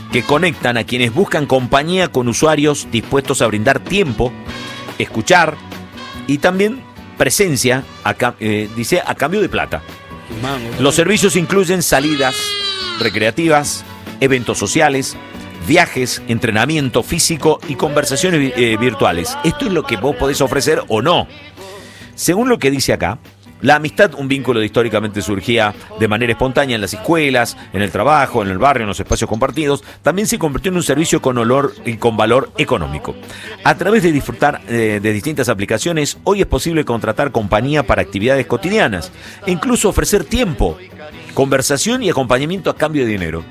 que conectan a quienes buscan compañía con usuarios dispuestos a brindar tiempo, escuchar y también presencia, dice, a cambio de plata. Los servicios incluyen salidas recreativas, eventos sociales, viajes, entrenamiento físico y conversaciones virtuales. Esto es lo que vos podés ofrecer o no. Según lo que dice acá, la amistad, un vínculo que históricamente surgía de manera espontánea en las escuelas, en el trabajo, en el barrio, en los espacios compartidos, también se convirtió en un servicio con olor y con valor económico. A través de disfrutar de distintas aplicaciones, hoy es posible contratar compañía para actividades cotidianas e incluso ofrecer tiempo, conversación y acompañamiento a cambio de dinero.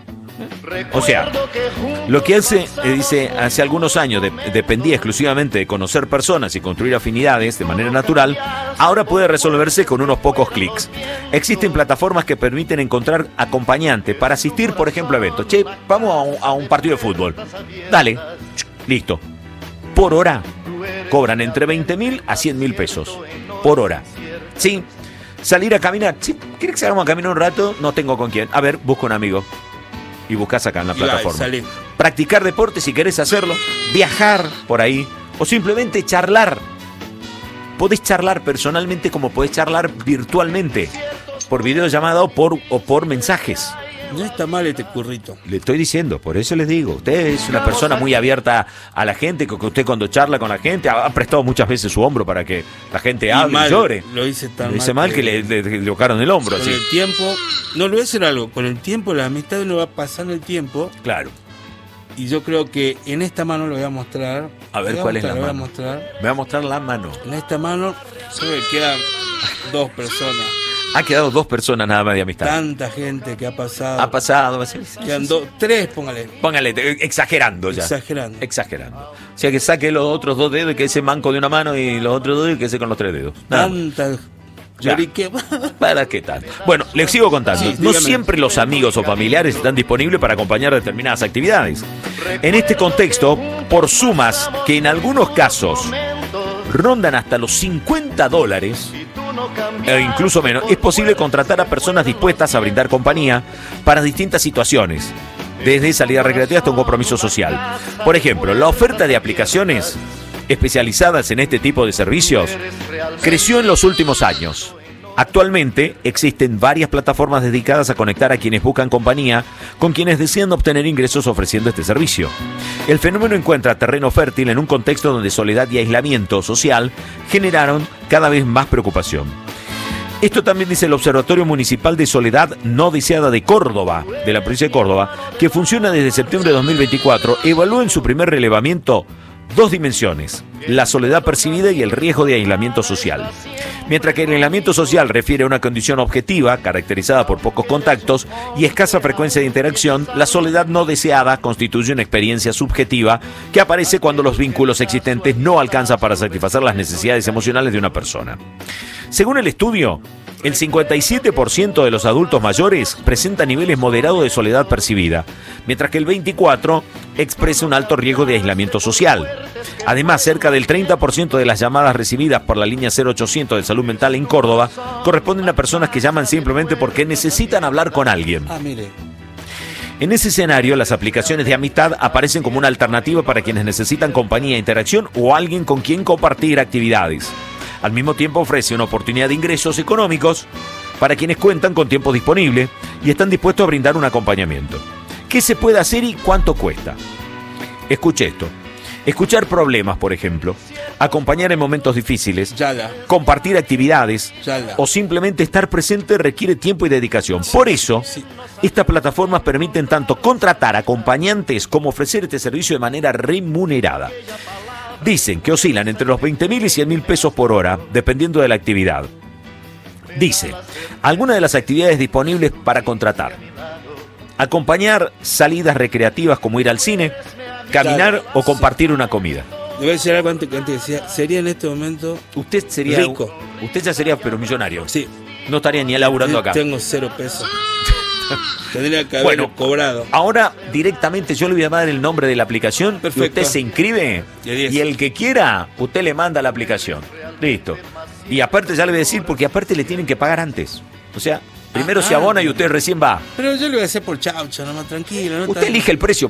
O sea, lo que dice, hace algunos años dependía exclusivamente de conocer personas y construir afinidades de manera natural, ahora puede resolverse con unos pocos clics. Existen plataformas que permiten encontrar acompañante para asistir, por ejemplo, a eventos. Che, vamos a un partido de fútbol. Dale, listo. Por hora cobran entre 20.000 a 100.000 pesos. Por hora. Sí, salir a caminar. Sí, ¿quieres que salgamos a caminar un rato? No tengo con quién. A ver, busco un amigo. Y buscas acá en la plataforma. Practicar deporte si querés hacerlo, viajar por ahí o simplemente charlar. Podés charlar personalmente como podés charlar virtualmente, por videollamada o por mensajes. No está mal este currito. Le estoy diciendo, por eso les digo, usted es una persona muy abierta a la gente, que usted cuando charla con la gente ha prestado muchas veces su hombro para que la gente hable y llore. Lo hice tan dice mal que le tocaron el hombro. Con así. El tiempo, no, le voy a decir algo, con el tiempo, la amistad uno va pasando el tiempo. Claro. Y yo creo que en esta mano lo voy a mostrar. A ver cuál es la mano. Me voy a mostrar la mano. En esta mano solo quedan 2 personas. Ha quedado 2 personas nada más de amistad. Tanta gente que ha pasado. Ha pasado. Quedan 3, póngale. Póngale, exagerando ya. Exagerando. O sea que saque los otros 2 dedos y que ese manco de una mano y los otros 2 y que ese con los 3 dedos. Tanta. ¿Para qué tal? Bueno, les sigo contando. Sí, no siempre los amigos o familiares están disponibles para acompañar determinadas actividades. En este contexto, por sumas que en algunos casos rondan hasta los $50 e incluso menos, es posible contratar a personas dispuestas a brindar compañía para distintas situaciones, desde salida recreativa hasta un compromiso social. Por ejemplo, la oferta de aplicaciones especializadas en este tipo de servicios creció en los últimos años. Actualmente existen varias plataformas dedicadas a conectar a quienes buscan compañía con quienes desean obtener ingresos ofreciendo este servicio. El fenómeno encuentra terreno fértil en un contexto donde soledad y aislamiento social generaron cada vez más preocupación. Esto también dice el Observatorio Municipal de Soledad No Deseada de Córdoba, de la provincia de Córdoba, que funciona desde septiembre de 2024, evaluó en su primer relevamiento 2 dimensiones, la soledad percibida y el riesgo de aislamiento social. Mientras que el aislamiento social refiere a una condición objetiva, caracterizada por pocos contactos y escasa frecuencia de interacción, la soledad no deseada constituye una experiencia subjetiva que aparece cuando los vínculos existentes no alcanzan para satisfacer las necesidades emocionales de una persona. Según el estudio, el 57% de los adultos mayores presenta niveles moderados de soledad percibida, mientras que el 24% expresa un alto riesgo de aislamiento social. Además, cerca del 30% de las llamadas recibidas por la línea 0800 de salud mental en Córdoba corresponden a personas que llaman simplemente porque necesitan hablar con alguien. En ese escenario, las aplicaciones de amistad aparecen como una alternativa para quienes necesitan compañía, interacción o alguien con quien compartir actividades. Al mismo tiempo ofrece una oportunidad de ingresos económicos para quienes cuentan con tiempo disponible y están dispuestos a brindar un acompañamiento. ¿Qué se puede hacer y cuánto cuesta? Escuche esto. Escuchar problemas, por ejemplo, acompañar en momentos difíciles, compartir actividades o simplemente estar presente requiere tiempo y dedicación. Por eso, estas plataformas permiten tanto contratar acompañantes como ofrecer este servicio de manera remunerada. Dicen que oscilan entre los 20.000 y 100.000 pesos por hora, dependiendo de la actividad. Dice, algunas de las actividades disponibles para contratar: acompañar salidas recreativas como ir al cine, caminar o compartir una comida. Le voy a decir algo antes que decía, sería en este momento usted sería rico. Usted ya sería pero millonario. Sí. No estaría ni laburando acá. Tengo 0 pesos. Tendría que haberlo cobrado. Ahora directamente yo le voy a dar el nombre de la aplicación. Perfecto. Y usted se inscribe y el que quiera, usted le manda la aplicación. Listo. Y aparte ya le voy a decir, porque aparte le tienen que pagar antes. O sea, primero se abona y usted recién va. Pero yo le voy a hacer por chaucha, nomás tranquilo. Usted elige el precio.